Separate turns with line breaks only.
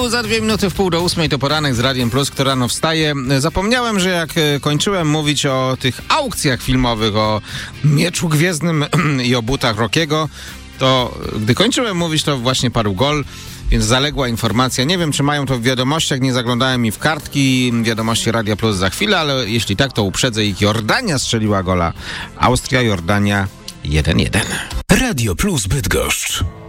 za 2 minuty w 7:30 to poranek z Radiem Plus, kto rano wstaje. Zapomniałem, że jak kończyłem mówić o tych aukcjach filmowych, o Mieczu Gwiezdnym i o butach Rockiego, to gdy kończyłem mówić, to właśnie padł gol, więc zaległa informacja. Nie wiem, czy mają to w wiadomościach, nie zaglądałem mi w kartki. Wiadomości Radia Plus za chwilę, ale jeśli tak, to uprzedzę ich. Jordania strzeliła gola. Austria, Jordania 1-1.
Radio Plus Bydgoszcz.